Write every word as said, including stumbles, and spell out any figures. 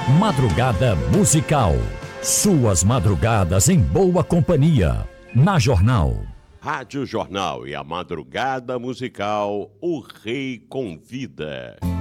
Madrugada Musical. Suas madrugadas em boa companhia. Na Jornal. Rádio Jornal e a Madrugada Musical, o Rei Convida.